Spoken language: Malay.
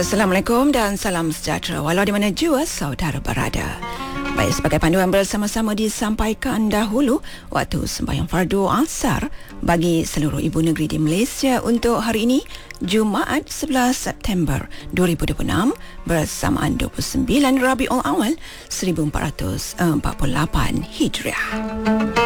Assalamualaikum dan salam sejahtera walau di mana jua saudara berada. Baik, sebagai panduan bersama-sama disampaikan dahulu waktu sembahyang fardu asar bagi seluruh ibu negeri di Malaysia untuk hari ini, Jumaat 11 September 2026 bersamaan 29 Rabiul Awal 1448 Hijriah.